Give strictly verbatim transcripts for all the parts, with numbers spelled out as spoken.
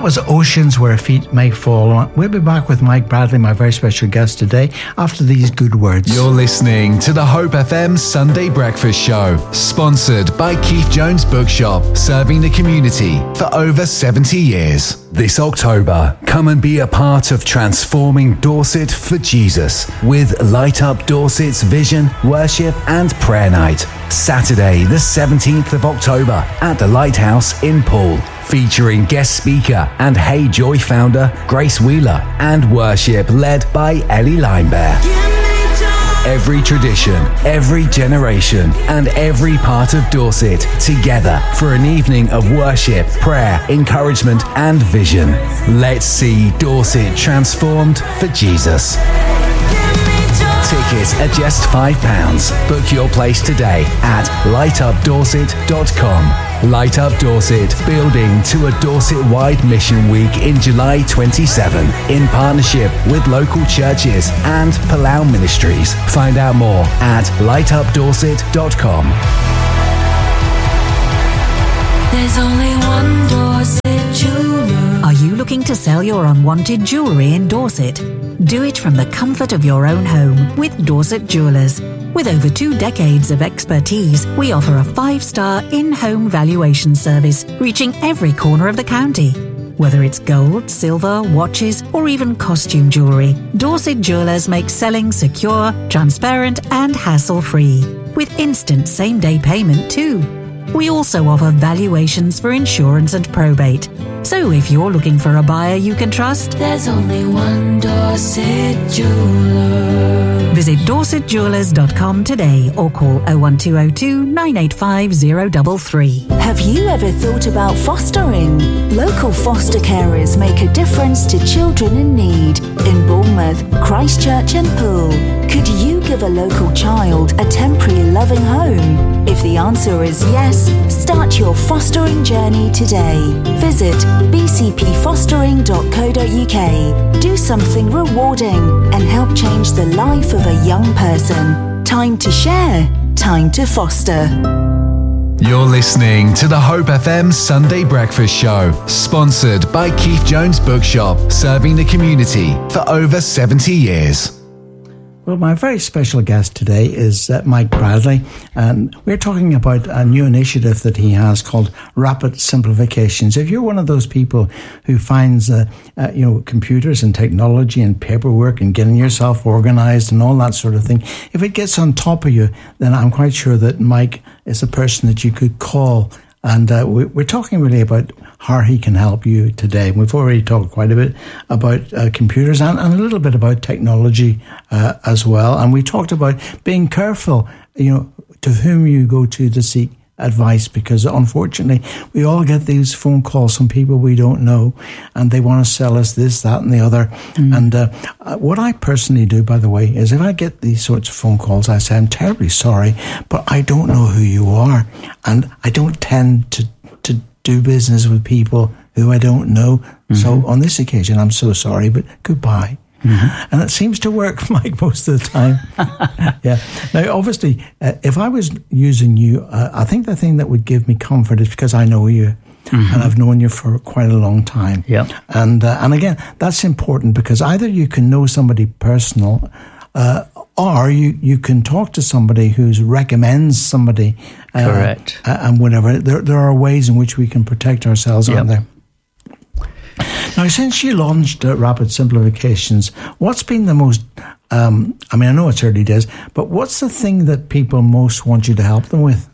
That was Oceans Where Feet May Fall. We'll be back with Mike Bradley, my very special guest today, after these good words. You're listening to the Hope F M Sunday Breakfast Show, sponsored by Keith Jones Bookshop, serving the community for over seventy years. This October, come and be a part of transforming Dorset for Jesus with Light Up Dorset's Vision, Worship and Prayer Night. Saturday, the seventeenth of October at the Lighthouse in Poole, featuring guest speaker and Hey Joy founder Grace Wheeler and worship led by Ellie Linebear. Every tradition, every generation, and every part of Dorset together for an evening of worship, prayer, encouragement, and vision. Let's see Dorset transformed for Jesus. Tickets are just five pounds. Book your place today at light up dorset dot com. Light Up Dorset, building to a Dorset-wide mission week in July twenty-seventh in partnership with local churches and Palau Ministries. Find out more at light up dorset dot com. There's only one Dorset jeweler. Are you looking to sell your unwanted jewellery in Dorset? Do it from the comfort of your own home with Dorset Jewellers. With over two decades of expertise, we offer a five-star in-home valuation service reaching every corner of the county. Whether it's gold, silver, watches, or even costume jewellery, Dorset Jewellers make selling secure, transparent, and hassle-free, with instant same-day payment too. We also offer valuations for insurance and probate. So if you're looking for a buyer you can trust, there's only one Dorset jeweler. Visit dorset jewellers dot com today or call oh one two oh two, nine eight five, oh three three. Have you ever thought about fostering? Local foster carers make a difference to children in need in Bournemouth, Christchurch and Poole. Could you give a local child a temporary loving home? If the answer is yes, start your fostering journey today. Visit b c p fostering dot co dot u k. Do something rewarding and help change the life of a young person. Time to share, time to foster. You're listening to the Hope F M Sunday Breakfast Show, sponsored by Keith Jones Bookshop, serving the community for over seventy years. Well, my very special guest today is uh, Mike Bradley, and we're talking about a new initiative that he has called Rapid Simplifications. If you're one of those people who finds, uh, uh, you know, computers and technology and paperwork and getting yourself organised and all that sort of thing, if it gets on top of you, then I'm quite sure that Mike is a person that you could call. And uh, we're talking really about how he can help you today. We've already talked quite a bit about uh, computers and, and a little bit about technology uh, as well. And we talked about being careful, you know, to whom you go to to seek advice, because unfortunately we all get these phone calls from people we don't know, and they want to sell us this, that, and the other. Mm. And uh, what I personally do, by the way, is if I get these sorts of phone calls, I say, I'm terribly sorry, but I don't know who you are, and I don't tend to to do business with people who I don't know. Mm-hmm. So on this occasion, I'm so sorry, but goodbye. Mm-hmm. And it seems to work, Mike, most of the time. Yeah. Now, obviously, uh, if I was using you, uh, I think the thing that would give me comfort is because I know you. Mm-hmm. And I've known you for quite a long time. Yeah. And uh, and again, that's important because either you can know somebody personal, uh, or you, you can talk to somebody who recommends somebody. Uh, Correct. Uh, and whatever. There there are ways in which we can protect ourselves, yep. aren't there? Now, since you launched uh, Rapid Simplifications, what's been the most, um, I mean, I know it's early days, but what's the thing that people most want you to help them with?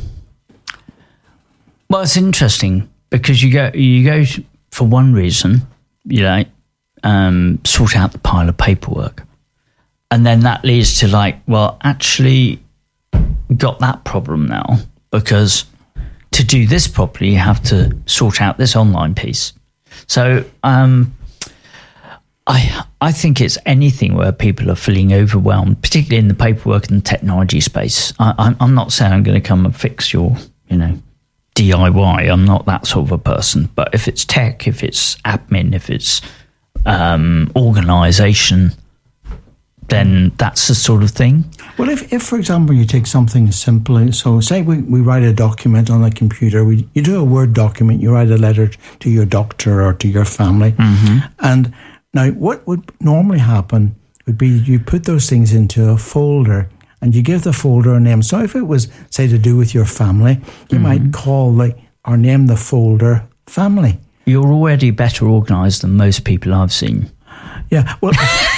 Well, it's interesting because you go, you go for one reason, you know, um, sort out the pile of paperwork. And then that leads to like, well, actually, we got that problem now because to do this properly, you have to sort out this online piece. So um, I I think it's anything where people are feeling overwhelmed, particularly in the paperwork and technology space. I, I'm, I'm not saying I'm going to come and fix your, you know, D I Y. I'm not that sort of a person. But if it's tech, if it's admin, if it's um, organisation, then that's the sort of thing. Well, if, if for example, you take something simple, so say we, we write a document on a computer, we, you do a Word document, you write a letter to your doctor or to your family, mm-hmm. and now what would normally happen would be you put those things into a folder and you give the folder a name. So if it was, say, to do with your family, you mm-hmm. might call the, or name the folder family. You're already better organised than most people I've seen. Yeah, well,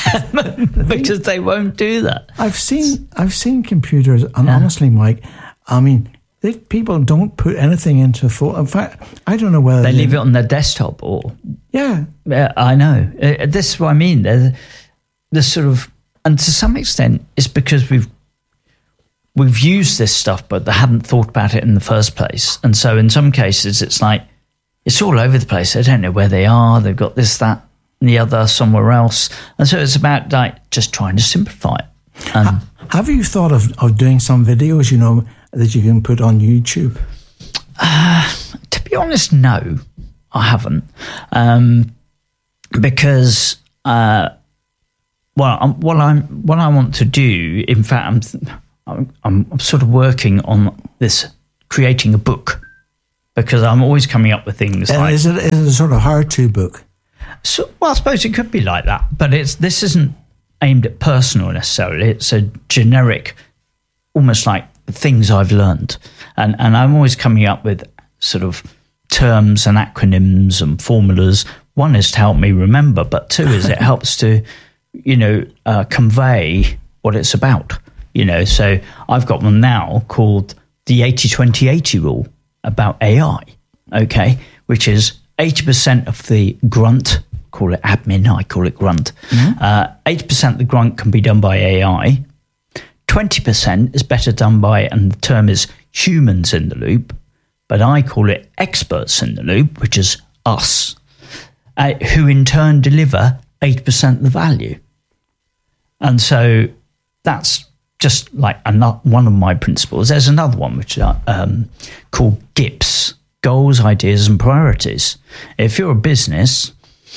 because they won't do that. I've seen I've seen computers, and yeah. honestly, Mike, I mean, they, people don't put anything into a folder. In fact, I don't know whether they, they leave it on their desktop or yeah, yeah. I know. Uh, this is what I mean. There's the sort of, and to some extent, it's because we've we've used this stuff, but they haven't thought about it in the first place. And so, in some cases, it's like it's all over the place. They don't know where they are. They've got this, that, the other somewhere else, and so it's about like just trying to simplify it. Um, ha- have you thought of, of doing some videos, you know, that you can put on YouTube? Uh, to be honest, no, I haven't, um, because uh, well, I'm, what I'm what I want to do, in fact, I'm I'm, I'm sort of working on this, creating a book, because I'm always coming up with things. And like, is it is it a sort of how-to book? So, well, I suppose it could be like that, but it's this isn't aimed at personal necessarily. It's a generic, almost like things I've learned, and and I'm always coming up with sort of terms and acronyms and formulas. One is to help me remember, but two is it helps to, you know, uh, convey what it's about. You know, so I've got one now called the eighty twenty eighty rule about A I. Okay, which is eighty percent of the grunt, call it admin, I call it grunt. Mm-hmm. Uh, eighty percent of the grunt can be done by A I. twenty percent is better done by, and the term is humans in the loop, but I call it experts in the loop, which is us, uh, who in turn deliver eighty percent of the value. And so that's just like another, one of my principles. There's another one which is um, called GIPS, Goals, Ideas and Priorities. If you're a business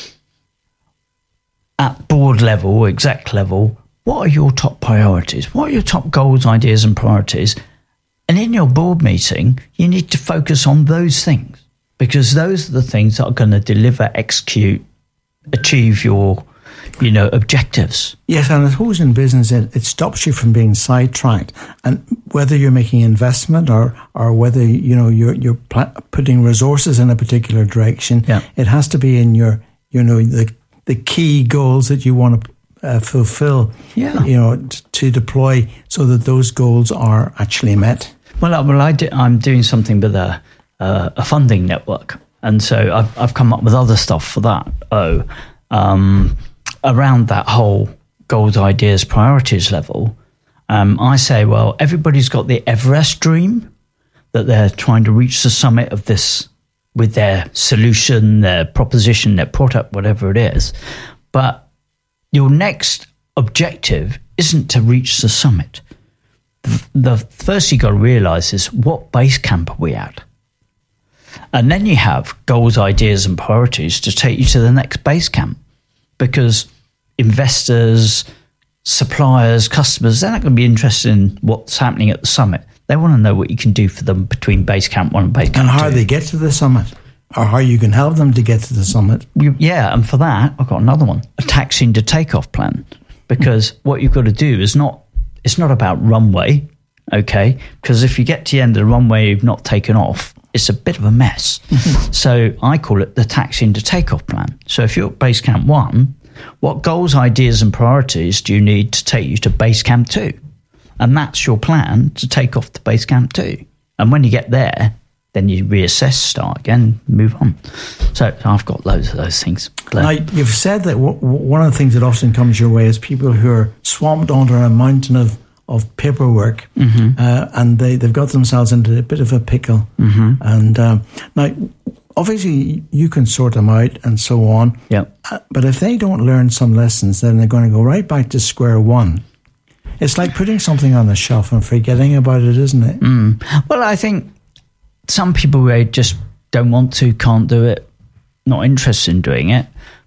at board level, exec level, what are your top priorities? What are your top goals, ideas and priorities? And in your board meeting, you need to focus on those things, because those are the things that are going to deliver, execute, achieve your, you know, objectives. Yes, and I suppose in business it, it stops you from being sidetracked. And whether you're making investment or or whether, you know, you're you're pl- putting resources in a particular direction, yeah. it has to be in your, you know, the the key goals that you want to uh, fulfill. Yeah. You know, t- to deploy so that those goals are actually met. Well, I, well, I do, I'm doing something with a uh, a funding network, and so I've I've come up with other stuff for that. Oh. Um, around that whole goals, ideas, priorities level, um, I say, well, everybody's got the Everest dream that they're trying to reach the summit of this with their solution, their proposition, their product, whatever it is. But your next objective isn't to reach the summit. The, the first you got to realize is, what base camp are we at? And then you have goals, ideas and priorities to take you to the next base camp. Because investors, suppliers, customers, they're not going to be interested in what's happening at the summit. They want to know what you can do for them between base camp one and base camp two. And how they get to the summit, or how you can help them to get to the summit. You, yeah, and for that, I've got another one, a taxi to takeoff plan. Because mm. what you've got to do is not, it's not about runway, okay? Because if you get to the end of the runway, you've not taken off, it's a bit of a mess. So I call it the taxi to takeoff plan. So if you're at base camp one, what goals, ideas and priorities do you need to take you to base camp two? And that's your plan to take off to base camp two. And when you get there, then you reassess, start again, move on. So I've got loads of those things. Now, you've said that w- one of the things that often comes your way is people who are swamped under a mountain of of paperwork, mm-hmm. uh, and they, they've got themselves into a bit of a pickle. Mm-hmm. And um, now, obviously, you can sort them out and so on. Yep. Uh, but if they don't learn some lessons, then they're going to go right back to square one. It's like putting something on the shelf and forgetting about it, isn't it? Mm. Well, I think some people, they just don't want to, can't do it, not interested in doing it.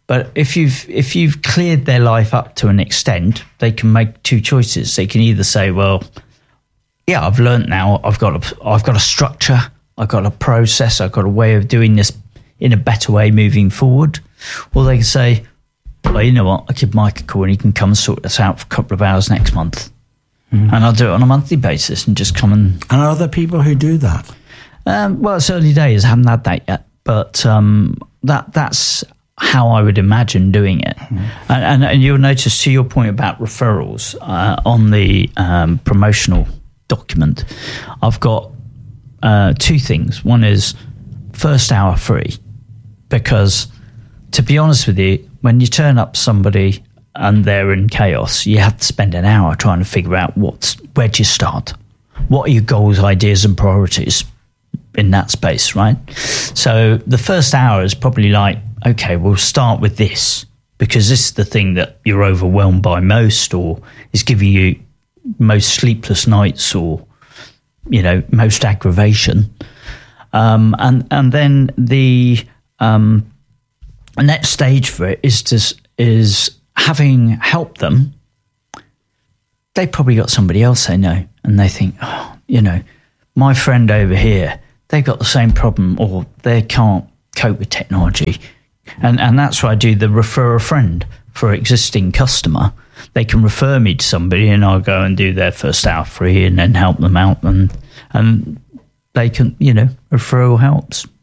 But if you've if you've cleared their life up to an extent, they can make two choices. They can either say, well, yeah, I've learned now. I've got a, I've got a structure. I've got a process. I've got a way of doing this in a better way moving forward. Or they can say, well, you know what? I give Mike a call and he can come and sort this out for a couple of hours next month. Mm. And I'll do it on a monthly basis and just come and... And are there people who do that? Um, well, it's early days. I haven't had that yet. But um, that that's how I would imagine doing it. Mm. And, and, and you'll notice, to your point about referrals, uh, on the um, promotional document, I've got uh, two things. One is first hour free, because to be honest with you, when you turn up somebody and they're in chaos, you have to spend an hour trying to figure out what's, where do you start? What are your goals, ideas and priorities in that space, right? So the first hour is probably like, okay, we'll start with this, because this is the thing that you're overwhelmed by most, or is giving you most sleepless nights, or, you know, most aggravation. Um, and, and then the um, next stage for it is to, is having helped them. They probably got somebody else they know, and they think, oh, you know, my friend over here, they got the same problem, or they can't cope with technology. And and that's why I do the refer a friend for existing customer. They can refer me to somebody and I'll go and do their first hour free and then help them out. And, and they can, you know, referral helps.